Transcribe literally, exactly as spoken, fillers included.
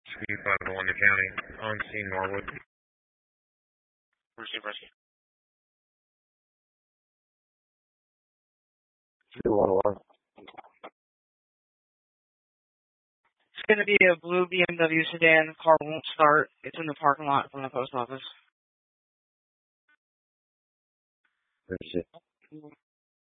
Speed five oh one to county, on scene Norwood. Receive rescue. two one one. It's going to be a blue B M W sedan. Car won't start. It's in the parking lot from the post office. There's it.